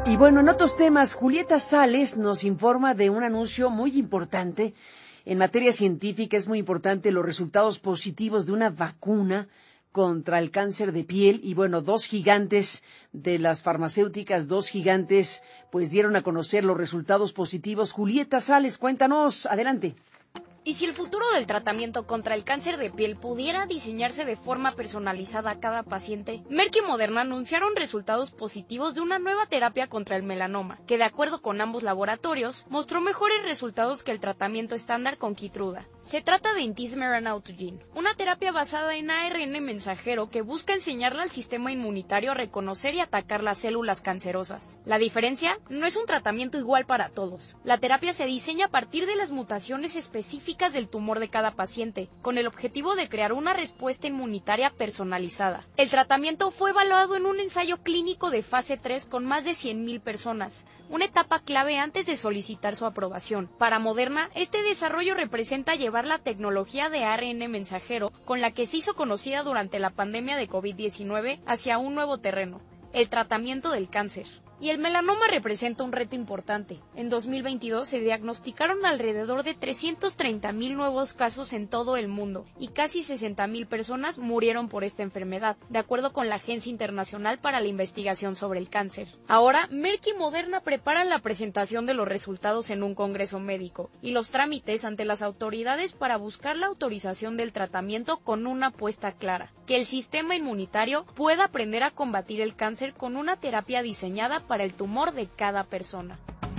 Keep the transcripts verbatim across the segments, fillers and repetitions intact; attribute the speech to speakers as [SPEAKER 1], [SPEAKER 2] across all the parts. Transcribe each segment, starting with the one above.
[SPEAKER 1] Y bueno, en otros temas, Julieta Sales nos informa de un anuncio muy importante. En materia científica es muy importante los resultados positivos de una vacuna contra el cáncer de piel. Y bueno, dos gigantes de las farmacéuticas, dos gigantes, pues dieron a conocer los resultados positivos. Julieta Sales, cuéntanos, adelante.
[SPEAKER 2] Y si el futuro del tratamiento contra el cáncer de piel pudiera diseñarse de forma personalizada a cada paciente, Merck y Moderna anunciaron resultados positivos de una nueva terapia contra el melanoma, que de acuerdo con ambos laboratorios, mostró mejores resultados que el tratamiento estándar con Keytruda. Se trata de Intismeran Autogene, una terapia basada en A R N mensajero que busca enseñarle al sistema inmunitario a reconocer y atacar las células cancerosas. La diferencia no es un tratamiento igual para todos. La terapia se diseña a partir de las mutaciones específicas del tumor de cada paciente, con el objetivo de crear una respuesta inmunitaria personalizada. El tratamiento fue evaluado en un ensayo clínico de fase tres con más de cien mil personas, una etapa clave antes de solicitar su aprobación. Para Moderna, este desarrollo representa llevar la tecnología de A R N mensajero, con la que se hizo conocida durante la pandemia de COVID diecinueve, hacia un nuevo terreno, el tratamiento del cáncer. Y el melanoma representa un reto importante. En dos mil veintidós se diagnosticaron alrededor de trescientos treinta mil nuevos casos en todo el mundo y casi sesenta mil personas murieron por esta enfermedad, de acuerdo con la Agencia Internacional para la Investigación sobre el Cáncer. Ahora, Merck y Moderna preparan la presentación de los resultados en un congreso médico y los trámites ante las autoridades para buscar la autorización del tratamiento con una apuesta clara: que el sistema inmunitario pueda aprender a combatir el cáncer con una terapia diseñada para el tumor de cada persona.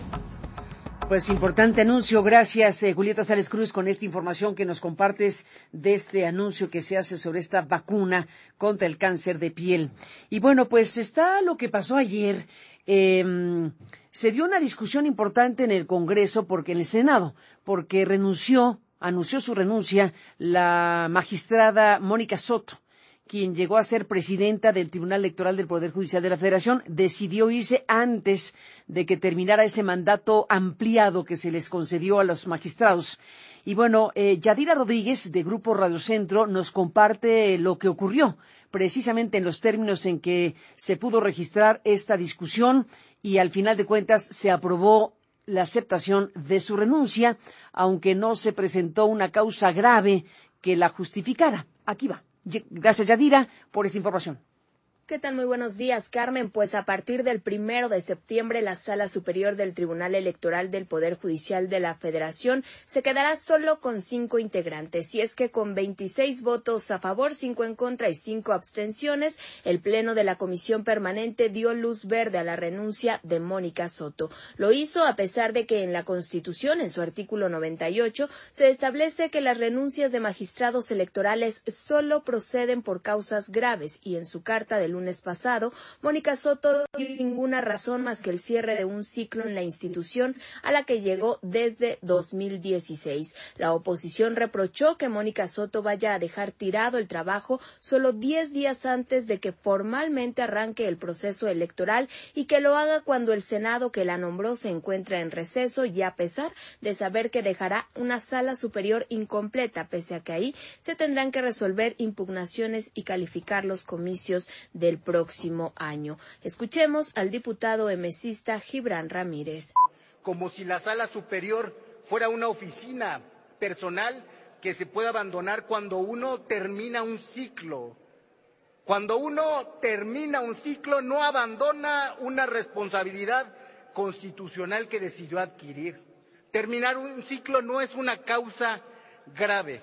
[SPEAKER 1] Pues importante anuncio. Gracias, eh, Julieta Sales Cruz, con esta información que nos compartes de este anuncio que se hace sobre esta vacuna contra el cáncer de piel. Y bueno, pues está lo que pasó ayer. Eh, se dio una discusión importante en el Congreso, porque en el Senado, porque renunció, anunció su renuncia la magistrada Mónica Soto, quien llegó a ser presidenta del Tribunal Electoral del Poder Judicial de la Federación. Decidió irse antes de que terminara ese mandato ampliado que se les concedió a los magistrados. Y bueno, eh, Yadira Rodríguez, de Grupo Radio Centro, nos comparte lo que ocurrió, precisamente en los términos en que se pudo registrar esta discusión, y al final de cuentas se aprobó la aceptación de su renuncia, aunque no se presentó una causa grave que la justificara. Aquí va. Gracias, Yadira, por esta información.
[SPEAKER 3] ¿Qué tal? Muy buenos días, Carmen. Pues a partir del primero de septiembre, la Sala Superior del Tribunal Electoral del Poder Judicial de la Federación se quedará solo con cinco integrantes. Y es que con veintiséis votos a favor, cinco en contra y cinco abstenciones, el Pleno de la Comisión Permanente dio luz verde a la renuncia de Mónica Soto. Lo hizo a pesar de que en la Constitución, en su artículo noventa y ocho, se establece que las renuncias de magistrados electorales solo proceden por causas graves, y en su carta del lunes pasado, Mónica Soto no dio ninguna razón más que el cierre de un ciclo en la institución a la que llegó desde dos mil dieciséis. La oposición reprochó que Mónica Soto vaya a dejar tirado el trabajo solo diez días antes de que formalmente arranque el proceso electoral, y que lo haga cuando el Senado que la nombró se encuentra en receso, y a pesar de saber que dejará una sala superior incompleta, pese a que ahí se tendrán que resolver impugnaciones y calificar los comicios de el próximo año. Escuchemos al diputado emesista Gibran Ramírez.
[SPEAKER 4] Como si la sala superior fuera una oficina personal que se puede abandonar cuando uno termina un ciclo. Cuando uno termina un ciclo, no abandona una responsabilidad constitucional que decidió adquirir. Terminar un ciclo no es una causa grave.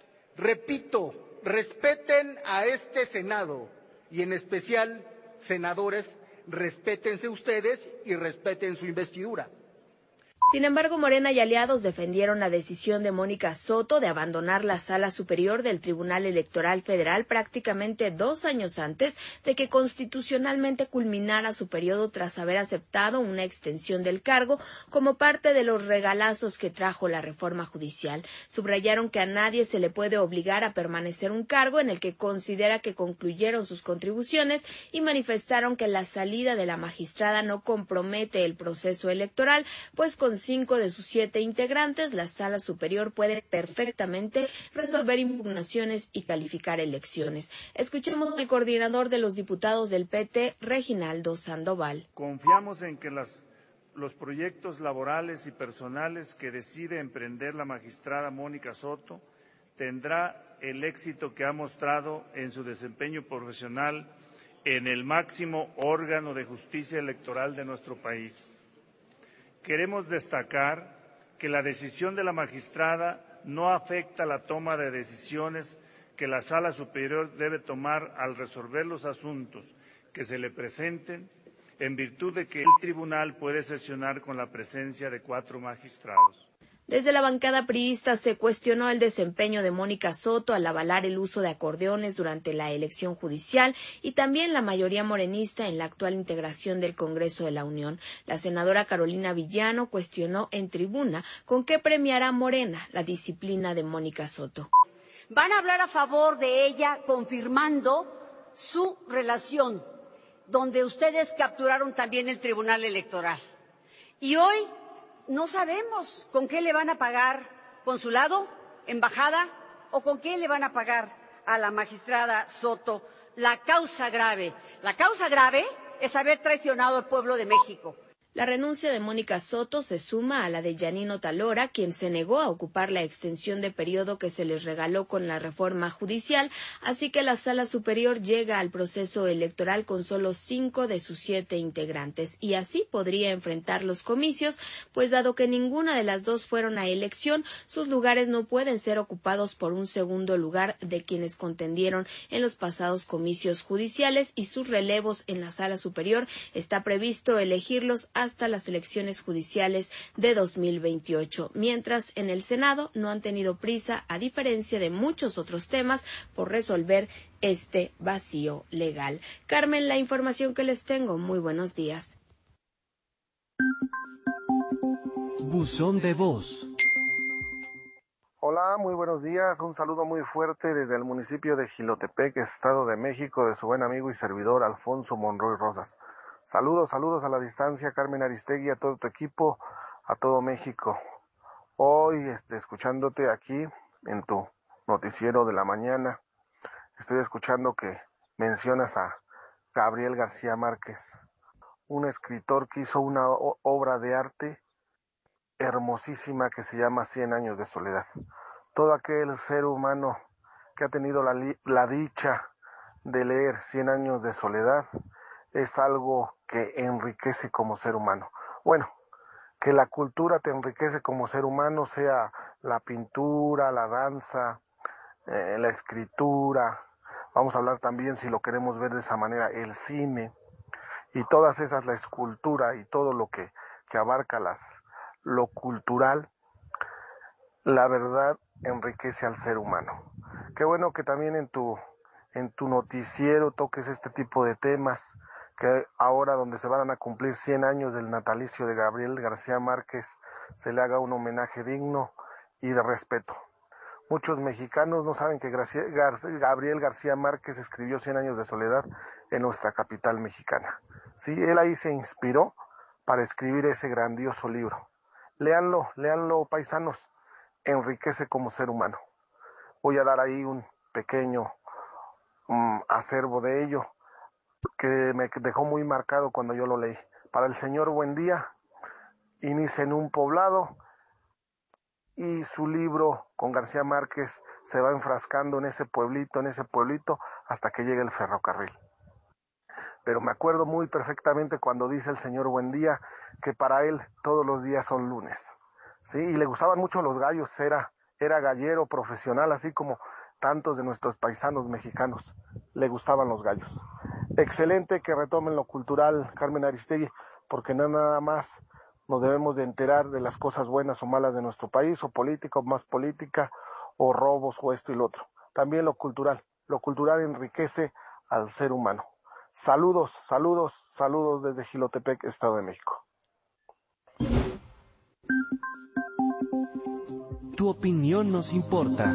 [SPEAKER 4] Repito, respeten a este Senado. Y en especial, senadores, respétense ustedes y respeten su investidura.
[SPEAKER 3] Sin embargo, Morena y aliados defendieron la decisión de Mónica Soto de abandonar la Sala Superior del Tribunal Electoral Federal prácticamente dos años antes de que constitucionalmente culminara su periodo, tras haber aceptado una extensión del cargo como parte de los regalazos que trajo la reforma judicial. Subrayaron que a nadie se le puede obligar a permanecer un cargo en el que considera que concluyeron sus contribuciones, y manifestaron que la salida de la magistrada no compromete el proceso electoral, pues con cinco de sus siete integrantes, la Sala Superior puede perfectamente resolver impugnaciones y calificar elecciones. Escuchemos al coordinador de los diputados del P T, Reginaldo Sandoval.
[SPEAKER 5] Confiamos en que las, los proyectos laborales y personales que decide emprender la magistrada Mónica Soto tendrá el éxito que ha mostrado en su desempeño profesional en el máximo órgano de justicia electoral de nuestro país. Queremos destacar que la decisión de la magistrada no afecta la toma de decisiones que la Sala Superior debe tomar al resolver los asuntos que se le presenten, en virtud de que el tribunal puede sesionar con la presencia de cuatro magistrados.
[SPEAKER 3] Desde la bancada priista se cuestionó el desempeño de Mónica Soto al avalar el uso de acordeones durante la elección judicial y también la mayoría morenista en la actual integración del Congreso de la Unión. La senadora Carolina Villano cuestionó en tribuna con qué premiará Morena la disciplina de Mónica Soto.
[SPEAKER 6] Van a hablar a favor de ella confirmando su relación, donde ustedes capturaron también el Tribunal Electoral. Y hoy no sabemos con qué le van a pagar, consulado, embajada, o con qué le van a pagar a la magistrada Soto la causa grave. La causa grave es haber traicionado al pueblo de México.
[SPEAKER 3] La renuncia de Mónica Soto se suma a la de Yanino Talora, quien se negó a ocupar la extensión de periodo que se les regaló con la reforma judicial, así que la Sala Superior llega al proceso electoral con solo cinco de sus siete integrantes, y así podría enfrentar los comicios, pues dado que ninguna de las dos fueron a elección, sus lugares no pueden ser ocupados por un segundo lugar de quienes contendieron en los pasados comicios judiciales, y sus relevos en la Sala Superior está previsto elegirlos hasta las elecciones judiciales de dos mil veintiocho, mientras en el Senado no han tenido prisa, a diferencia de muchos otros temas, por resolver este vacío legal. Carmen, la información que les tengo. Muy buenos días.
[SPEAKER 7] Buzón de voz.
[SPEAKER 8] Hola, muy buenos días. Un saludo muy fuerte desde el municipio de Jilotepec, Estado de México, de su buen amigo y servidor Alfonso Monroy Rosas. Saludos, saludos a la distancia, Carmen Aristegui, a todo tu equipo, a todo México. Hoy, este, escuchándote aquí en tu noticiero de la mañana, estoy escuchando que mencionas a Gabriel García Márquez, un escritor que hizo una obra de arte hermosísima que se llama Cien años de soledad. Todo aquel ser humano que ha tenido la, la dicha de leer Cien años de soledad es algo que enriquece como ser humano. Bueno, que la cultura te enriquece como ser humano, sea la pintura, la danza, eh, la escritura, vamos a hablar también, si lo queremos ver de esa manera, el cine, y todas esas, la escultura y todo lo que, que abarca las, lo cultural, la verdad enriquece al ser humano. Qué bueno que también en tu, en tu noticiero toques este tipo de temas, que ahora donde se van a cumplir cien años del natalicio de Gabriel García Márquez, se le haga un homenaje digno y de respeto. Muchos mexicanos no saben que Gracia, Gar, Gabriel García Márquez escribió Cien años de soledad en nuestra capital mexicana. Sí, él ahí se inspiró para escribir ese grandioso libro. Léanlo, léanlo, paisanos, enriquece como ser humano. Voy a dar ahí un pequeño um, acervo de ello, que me dejó muy marcado cuando yo lo leí. Para el señor Buendía, inicia en un poblado y su libro con García Márquez se va enfrascando en ese pueblito, en ese pueblito, hasta que llega el ferrocarril. Pero me acuerdo muy perfectamente cuando dice el señor Buendía que para él todos los días son lunes. Sí, y le gustaban mucho los gallos, era, era gallero profesional, así como tantos de nuestros paisanos mexicanos, le gustaban los gallos. Excelente que retomen lo cultural, Carmen Aristegui, porque no nada más nos debemos de enterar de las cosas buenas o malas de nuestro país, o política o más política, o robos o esto y lo otro. También lo cultural, lo cultural enriquece al ser humano. Saludos, saludos, saludos desde Jilotepec, Estado de México.
[SPEAKER 7] Tu opinión nos importa.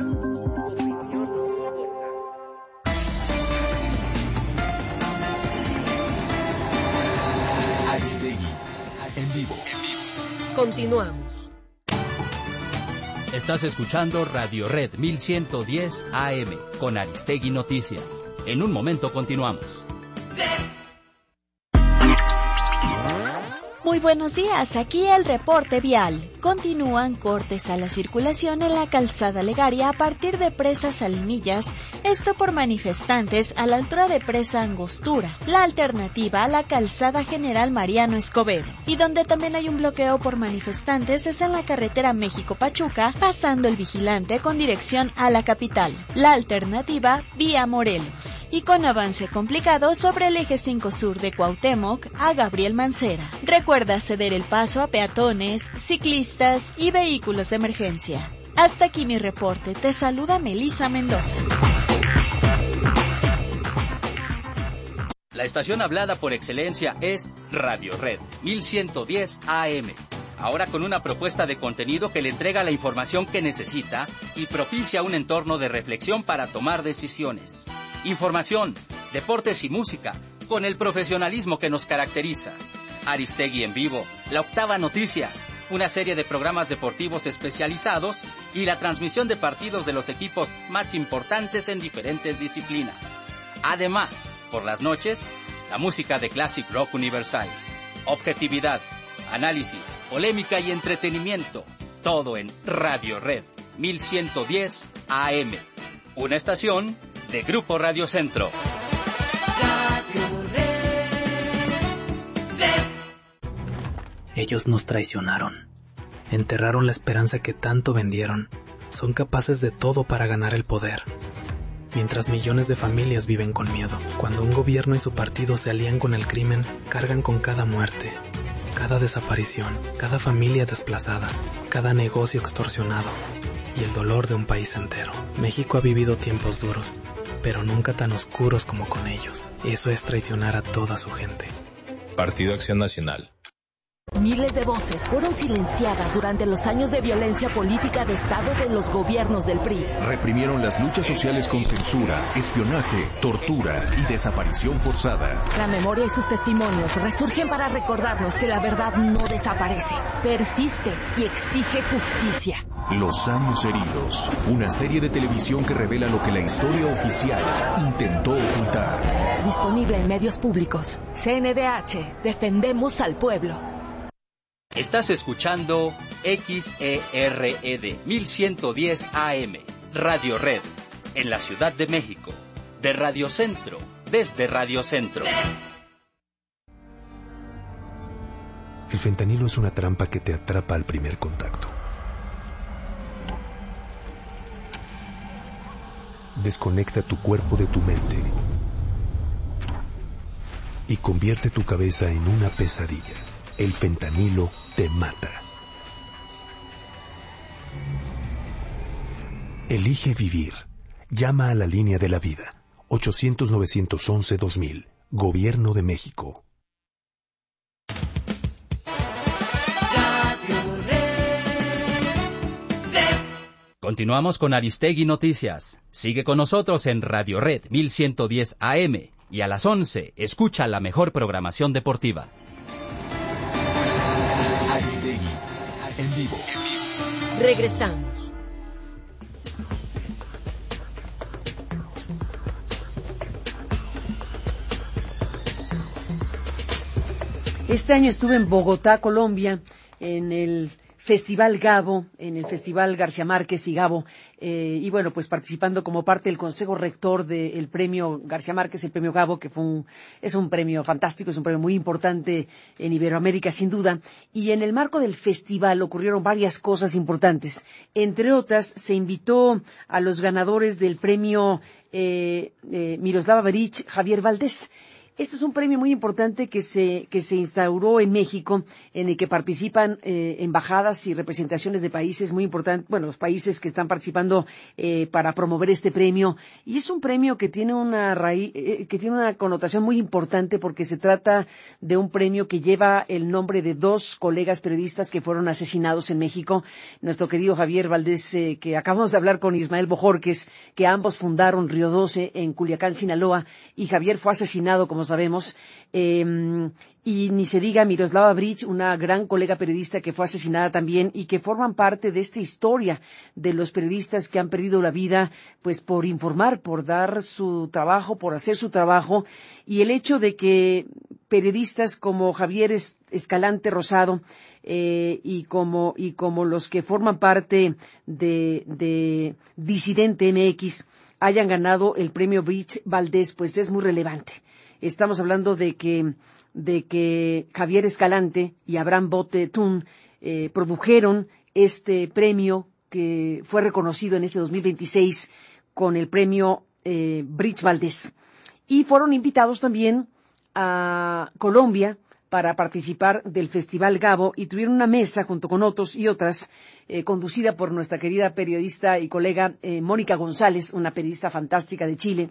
[SPEAKER 7] Aristegui, en vivo.
[SPEAKER 9] Continuamos.
[SPEAKER 10] Estás escuchando Radio Red mil ciento diez A M con Aristegui Noticias. En un momento continuamos.
[SPEAKER 11] Muy buenos días, aquí el reporte vial. Continúan cortes a la circulación en la calzada Legaria a partir de Presa Salinillas, esto por manifestantes a la altura de Presa Angostura, la alternativa a la calzada General Mariano Escobedo. Y donde también hay un bloqueo por manifestantes es en la carretera México-Pachuca, pasando el Vigilante con dirección a la capital, la alternativa vía Morelos. Y con avance complicado sobre el eje cinco sur de Cuauhtémoc a Gabriel Mancera. Recuerda ceder el paso a peatones, ciclistas y vehículos de emergencia. Hasta aquí mi reporte. Te saluda Melissa Mendoza.
[SPEAKER 10] La estación hablada por excelencia es Radio Red mil ciento diez A M. Ahora con una propuesta de contenido que le entrega la información que necesita y propicia un entorno de reflexión para tomar decisiones. Información, deportes y música, con el profesionalismo que nos caracteriza. Aristegui en vivo, La Octava Noticias, una serie de programas deportivos especializados y la transmisión de partidos de los equipos más importantes en diferentes disciplinas. Además, por las noches, la música de Classic Rock Universal. Objetividad, análisis, polémica y entretenimiento. Todo en Radio Red mil ciento diez A M. Una estación de Grupo Radio Centro.
[SPEAKER 12] Ellos nos traicionaron, enterraron la esperanza que tanto vendieron, son capaces de todo para ganar el poder. Mientras millones de familias viven con miedo, cuando un gobierno y su partido se alían con el crimen, cargan con cada muerte, cada desaparición, cada familia desplazada, cada negocio extorsionado y el dolor de un país entero. México ha vivido tiempos duros, pero nunca tan oscuros como con ellos. Eso es traicionar a toda su gente.
[SPEAKER 13] Partido Acción Nacional.
[SPEAKER 9] Miles de voces fueron silenciadas durante los años de violencia política de Estado de los gobiernos del P R I.
[SPEAKER 14] Reprimieron las luchas sociales con censura, espionaje, tortura y desaparición forzada.
[SPEAKER 9] La memoria y sus testimonios resurgen para recordarnos que la verdad no desaparece, persiste y exige justicia.
[SPEAKER 14] Los años heridos, una serie de televisión que revela lo que la historia oficial intentó ocultar.
[SPEAKER 9] Disponible en medios públicos. C N D H, defendemos al pueblo.
[SPEAKER 10] Estás escuchando X E R E D mil ciento diez A M, Radio Red, en la Ciudad de México, de Radio Centro, desde Radio Centro.
[SPEAKER 15] El fentanilo es una trampa que te atrapa al primer contacto. Desconecta tu cuerpo de tu mente y convierte tu cabeza en una pesadilla. El fentanilo te mata. Elige vivir. Llama a la línea de la vida. ochocientos, novecientos once, dos mil. Gobierno de México.
[SPEAKER 10] Continuamos con Aristegui Noticias. Sigue con nosotros en Radio Red mil ciento diez A M y a las once escucha la mejor programación deportiva.
[SPEAKER 14] Aristegui, en vivo.
[SPEAKER 9] Regresamos.
[SPEAKER 1] Este año estuve en Bogotá, Colombia, en el Festival Gabo, en el Festival García Márquez y Gabo, eh, y bueno, pues participando como parte del Consejo Rector del Premio García Márquez, el Premio Gabo, que fue un, es un premio fantástico, es un premio muy importante en Iberoamérica, sin duda, y en el marco del festival ocurrieron varias cosas importantes. Entre otras, se invitó a los ganadores del premio eh, eh, Miroslava Berich, Javier Valdés. Este es un premio muy importante que se que se instauró en México, en el que participan eh, embajadas y representaciones de países muy importantes, bueno, los países que están participando eh, para promover este premio. Y es un premio que tiene una raíz, eh, que tiene una connotación muy importante porque se trata de un premio que lleva el nombre de dos colegas periodistas que fueron asesinados en México. Nuestro querido Javier Valdés, eh, que acabamos de hablar con Ismael Bojorquez, que ambos fundaron Río doce en Culiacán, Sinaloa, y Javier fue asesinado, como sabemos. Eh, y ni se diga Miroslava Breach, una gran colega periodista que fue asesinada también y que forman parte de esta historia de los periodistas que han perdido la vida pues por informar, por dar su trabajo, por hacer su trabajo, y el hecho de que periodistas como Javier Escalante Rosado eh, y como y como los que forman parte de, de Disidente M X hayan ganado el premio Breach Valdés, pues es muy relevante. Estamos hablando de que de que Javier Escalante y Abraham Bote Tun eh, produjeron este premio que fue reconocido en este dos mil veintiséis con el premio eh, Breach Valdés. Y fueron invitados también a Colombia para participar del Festival Gabo y tuvieron una mesa junto con otros y otras eh, conducida por nuestra querida periodista y colega eh, Mónica González, una periodista fantástica de Chile.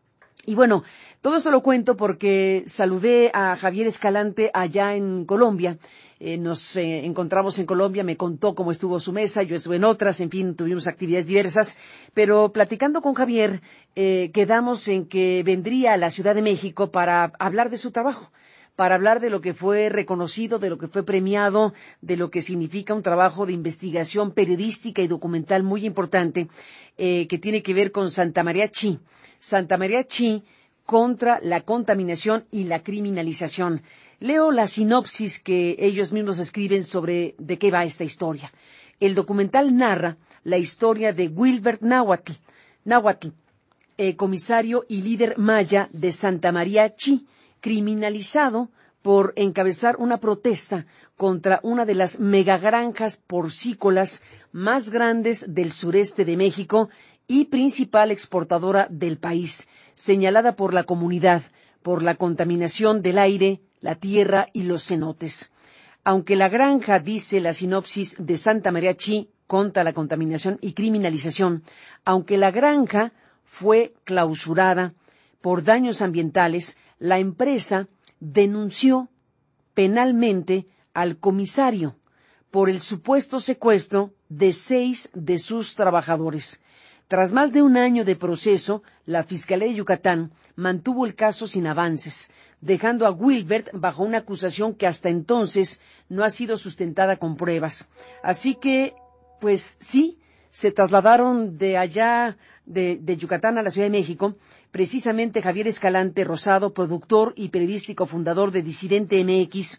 [SPEAKER 1] Y bueno, todo esto lo cuento porque saludé a Javier Escalante allá en Colombia. Eh, nos eh, encontramos en Colombia, me contó cómo estuvo su mesa, yo estuve en otras, en fin, tuvimos actividades diversas. Pero platicando con Javier, eh, quedamos en que vendría a la Ciudad de México para hablar de su trabajo, para hablar de lo que fue reconocido, de lo que fue premiado, de lo que significa un trabajo de investigación periodística y documental muy importante, eh, que tiene que ver con Santa María Chi. Santa María Chi contra la contaminación y la criminalización. Leo la sinopsis que ellos mismos escriben sobre de qué va esta historia. El documental narra la historia de Wilbert Nahuatl, Nahuatl eh, comisario y líder maya de Santa María Chi, criminalizado por encabezar una protesta contra una de las megagranjas porcícolas más grandes del sureste de México y principal exportadora del país, señalada por la comunidad por la contaminación del aire, la tierra y los cenotes. Aunque la granja, dice la sinopsis de Santa María Chi contra la contaminación y criminalización, aunque la granja fue clausurada por daños ambientales, la empresa denunció penalmente al comisario por el supuesto secuestro de seis de sus trabajadores. Tras más de un año de proceso, la Fiscalía de Yucatán mantuvo el caso sin avances, dejando a Wilbert bajo una acusación que hasta entonces no ha sido sustentada con pruebas. Así que, pues sí, se trasladaron de allá, de, de Yucatán a la Ciudad de México, precisamente Javier Escalante Rosado, productor y periodístico fundador de Disidente M X,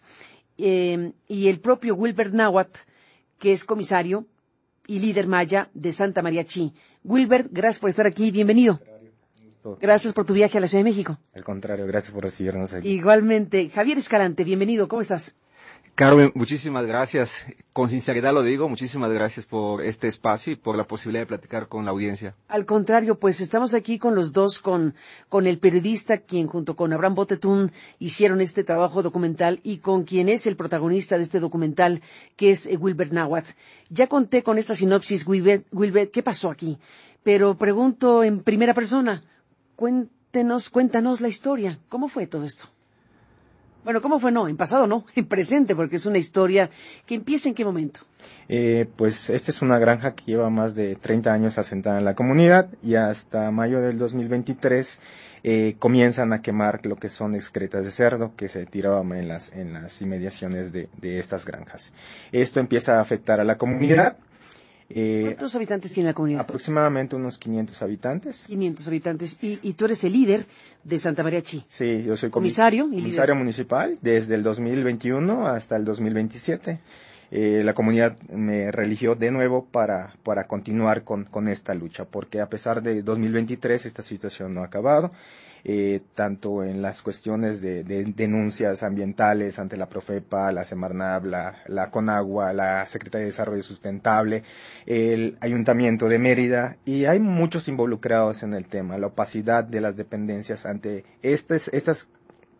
[SPEAKER 1] eh, y el propio Wilbert Nahuatl, que es comisario y líder maya de Santa María Chi. Wilbert, gracias por estar aquí, bienvenido. Gracias por tu viaje a la Ciudad de México.
[SPEAKER 16] Al contrario, gracias por recibirnos aquí.
[SPEAKER 1] Igualmente. Javier Escalante, bienvenido, ¿cómo estás?
[SPEAKER 17] Carmen, muchísimas gracias. Con sinceridad lo digo, muchísimas gracias por este espacio y por la posibilidad de platicar con la audiencia.
[SPEAKER 1] Al contrario, pues estamos aquí con los dos, con, con el periodista quien junto con Abraham Bote Tun hicieron este trabajo documental y con quien es el protagonista de este documental, que es eh, Wilbert Nahuatl. Ya conté con esta sinopsis, Wilbert, Wilbert, ¿qué pasó aquí? Pero pregunto en primera persona, cuéntenos, cuéntanos la historia. ¿Cómo fue todo esto? Bueno, ¿cómo fue? No, en pasado no, en presente, porque es una historia que empieza ¿en qué momento?
[SPEAKER 16] Eh, pues esta es una granja que lleva más de treinta años asentada en la comunidad y hasta mayo del dos mil veintitrés eh, comienzan a quemar lo que son excretas de cerdo que se tiraban en las, en las inmediaciones de, de estas granjas. Esto empieza a afectar a la comunidad.
[SPEAKER 1] Eh, ¿Cuántos habitantes tiene la comunidad?
[SPEAKER 16] Aproximadamente unos quinientos habitantes.
[SPEAKER 1] quinientos habitantes. Y, y tú eres el líder de Santa María Chi.
[SPEAKER 16] Sí, yo soy
[SPEAKER 1] comisario y
[SPEAKER 16] comisario
[SPEAKER 1] líder.
[SPEAKER 16] municipal desde el dos mil veintiuno hasta el dos mil veintisiete. Eh, la comunidad me religió de nuevo para, para continuar con, con esta lucha, porque a pesar de dos mil veintitrés esta situación no ha acabado. Eh, tanto en las cuestiones de, de denuncias ambientales ante la Profepa, la Semarnat, la, la Conagua, la Secretaría de Desarrollo Sustentable, el Ayuntamiento de Mérida, y hay muchos involucrados en el tema, la opacidad de las dependencias ante estas, estas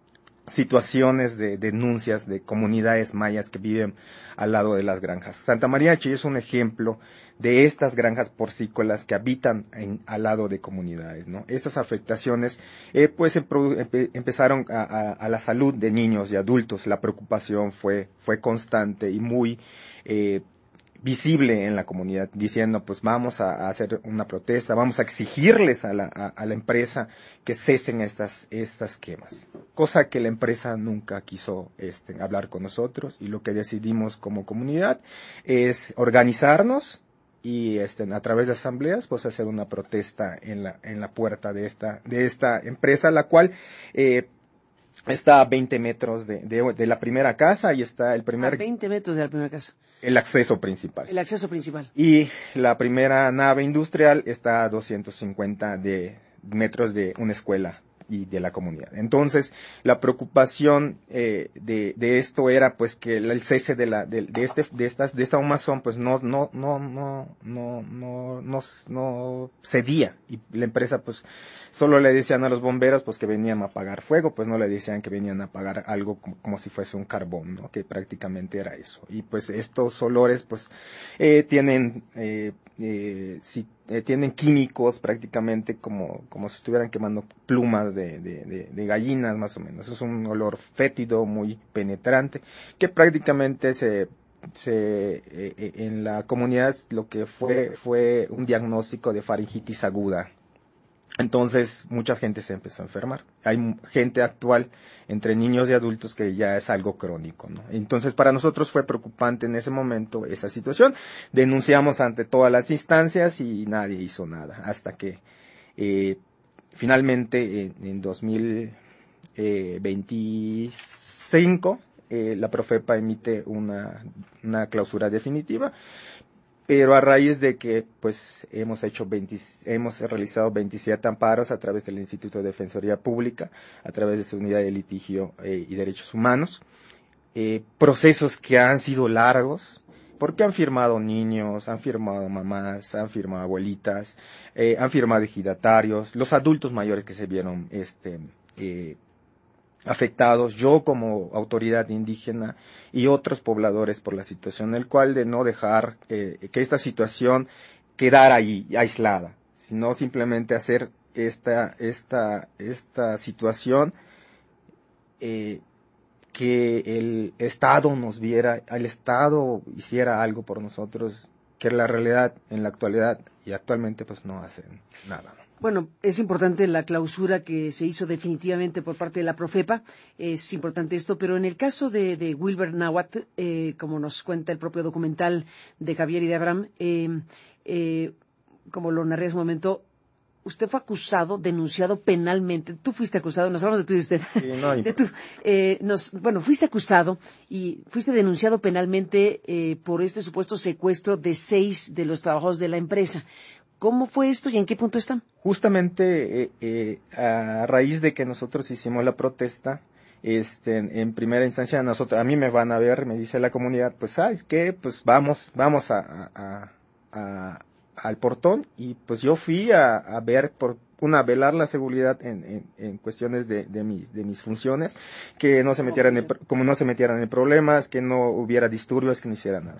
[SPEAKER 16] situaciones de denuncias de comunidades mayas que viven al lado de las granjas. Santa María Chi es un ejemplo de estas granjas porcícolas que habitan en, al lado de comunidades, ¿no? Estas afectaciones eh, pues empe, empezaron a, a, a la salud de niños y adultos. La preocupación fue fue constante y muy eh, visible en la comunidad, diciendo pues vamos a, a hacer una protesta, vamos a exigirles a la, a, a la empresa que cesen estas, estas quemas, cosa que la empresa nunca quiso este, hablar con nosotros, y lo que decidimos como comunidad es organizarnos y este, a través de asambleas pues hacer una protesta en la, en la puerta de esta, de esta empresa, la cual eh, está a veinte metros de, de, de la primera casa, y está el primer...
[SPEAKER 1] A veinte metros de la primera casa.
[SPEAKER 16] El acceso principal.
[SPEAKER 1] El acceso principal.
[SPEAKER 16] Y la primera nave industrial está a doscientos cincuenta de metros de una escuela y de la comunidad. Entonces, la preocupación eh, de, de esto era pues que el cese de la de, de este de estas de esta humazón pues no no no no no no no no cedía, y la empresa pues solo le decían a los bomberos pues que venían a apagar fuego, pues no le decían que venían a apagar algo como, como si fuese un carbón, ¿no? Que prácticamente era eso. Y pues estos olores pues eh, tienen eh, eh, si, eh, tienen químicos prácticamente como como si estuvieran quemando plumas de, de, de, de gallinas más o menos. Es un olor fétido muy penetrante que prácticamente se se eh, en la comunidad lo que fue fue un diagnóstico de faringitis aguda. Entonces, mucha gente se empezó a enfermar. Hay gente actual, entre niños y adultos, que ya es algo crónico, ¿no? Entonces, para nosotros fue preocupante en ese momento esa situación. Denunciamos ante todas las instancias y nadie hizo nada. Hasta que, eh, finalmente, en, en dos mil veinticinco, eh, la Profepa emite una, una clausura definitiva. Pero a raíz de que pues hemos hecho veinte, hemos realizado veintisiete amparos a través del Instituto de Defensoría Pública, a través de su unidad de litigio eh, y derechos humanos, eh, procesos que han sido largos, porque han firmado niños, han firmado mamás, han firmado abuelitas, eh, han firmado ejidatarios, los adultos mayores que se vieron este eh, afectados, yo como autoridad indígena y otros pobladores por la situación, el cual de no dejar eh, que esta situación quedara ahí, aislada, sino simplemente hacer esta, esta, esta situación eh, que el Estado nos viera, el Estado hiciera algo por nosotros, que la realidad en la actualidad y actualmente pues no hacen nada.
[SPEAKER 1] Bueno, es importante la clausura que se hizo definitivamente por parte de la Profepa, es importante esto, pero en el caso de, de Wilber Nahuatl, eh, como nos cuenta el propio documental de Javier y de Abraham, eh, eh, como lo narré hace un momento, usted fue acusado, denunciado penalmente, tú fuiste acusado, nos hablamos de tú y usted,
[SPEAKER 16] sí, no,
[SPEAKER 1] de tú, eh, nos, bueno, fuiste acusado y fuiste denunciado penalmente eh, por este supuesto secuestro de seis de los trabajadores de la empresa. ¿Cómo fue esto y en qué punto están?
[SPEAKER 16] Justamente eh, eh, a raíz de que nosotros hicimos la protesta, este, en, en primera instancia nosotros, a mí me van a ver, me dice la comunidad, pues sabes qué, pues vamos, vamos a, a, a, al portón, y pues yo fui a, a ver por una velar la seguridad en, en, en cuestiones de, de mis de mis funciones, que no se metieran en, como no se metieran en problemas, que no hubiera disturbios, que no hiciera nada.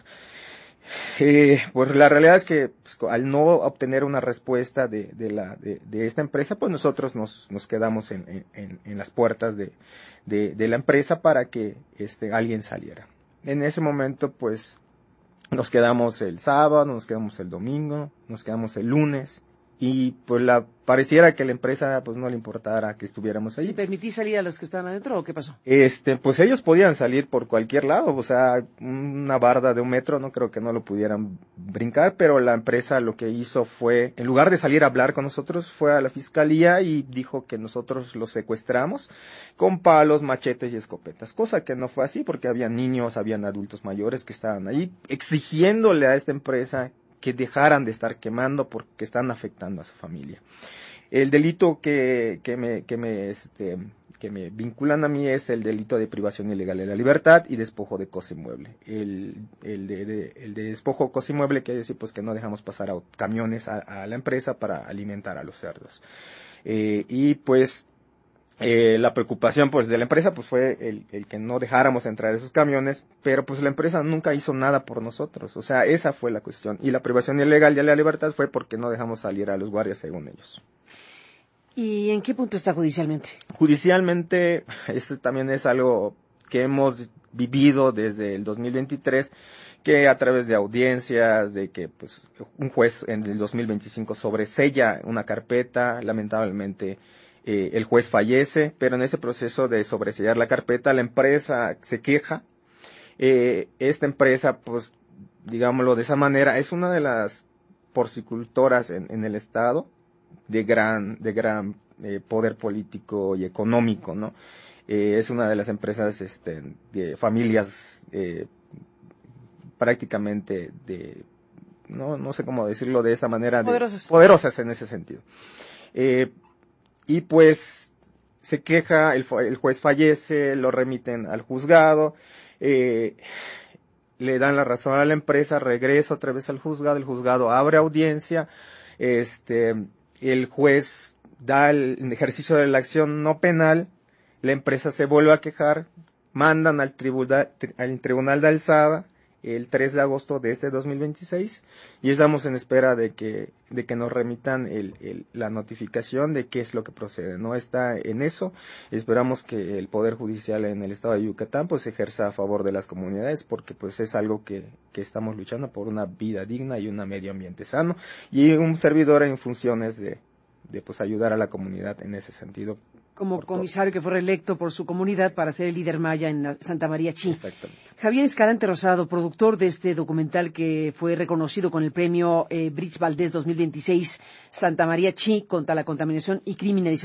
[SPEAKER 16] Eh, pues la realidad es que pues, al no obtener una respuesta de, de, la, de, de esta empresa, pues nosotros nos, nos quedamos en, en, en las puertas de, de, de la empresa para que este, alguien saliera. En ese momento, pues, nos quedamos el sábado, nos quedamos el domingo, nos quedamos el lunes, y pues la pareciera que la empresa pues no le importara que estuviéramos ahí.
[SPEAKER 1] ¿Sí permití salir a los que estaban adentro o qué pasó?
[SPEAKER 16] Este, pues ellos podían salir por cualquier lado, o sea, una barda de un metro no creo que no lo pudieran brincar, pero la empresa lo que hizo fue, en lugar de salir a hablar con nosotros, fue a la fiscalía y dijo que nosotros los secuestramos con palos, machetes y escopetas, cosa que no fue así porque había niños, habían adultos mayores que estaban ahí exigiéndole a esta empresa que dejaran de estar quemando porque están afectando a su familia. El delito que, que me, que me, este, que me vinculan a mí es el delito de privación ilegal de la libertad y despojo de cosa inmueble. El, el de, de, el de despojo de cosa inmueble quiere decir pues que no dejamos pasar a camiones a, a la empresa para alimentar a los cerdos. Eh, y pues, Eh, la preocupación pues de la empresa pues fue el, el que no dejáramos entrar esos camiones, pero pues la empresa nunca hizo nada por nosotros, o sea, esa fue la cuestión, y la privación ilegal de la libertad fue porque no dejamos salir a los guardias según ellos.
[SPEAKER 1] ¿Y en qué punto está judicialmente?
[SPEAKER 16] Judicialmente, eso también es algo que hemos vivido desde el dos mil veintitrés, que a través de audiencias, de que pues un juez en el dos mil veinticinco sobresella una carpeta, lamentablemente eh, el juez fallece, pero en ese proceso de sobresellar la carpeta la empresa se queja. Eh, esta empresa, pues digámoslo de esa manera, es una de las porcicultoras en, en el estado de gran de gran eh, poder político y económico, ¿no? Eh, es una de las empresas este, de familias eh, prácticamente de, no no sé cómo decirlo de esa manera, de,
[SPEAKER 1] poderosas.
[SPEAKER 16] poderosas en ese sentido. Eh, y pues se queja, el, el juez fallece, lo remiten al juzgado, eh, le dan la razón a la empresa, regresa otra vez al juzgado, el juzgado abre audiencia, este, el juez da el ejercicio de la acción no penal, la empresa se vuelve a quejar, mandan al tribunal, al tribunal de alzada el tres de agosto de este dos mil veintiséis y estamos en espera de que de que nos remitan el, el, la notificación de qué es lo que procede. No está en eso, esperamos que el Poder Judicial en el estado de Yucatán pues ejerza a favor de las comunidades porque pues es algo que, que estamos luchando por una vida digna y un medio ambiente sano y un servidor en funciones de, de pues ayudar a la comunidad en ese sentido.
[SPEAKER 1] Como comisario que fue reelecto por su comunidad para ser el líder maya en Santa María Chi.
[SPEAKER 16] Exactamente.
[SPEAKER 1] Javier Escalante Rosado, productor de este documental que fue reconocido con el premio eh, Brits Valdés dos mil veintiséis, Santa María Chi, contra la contaminación y criminalización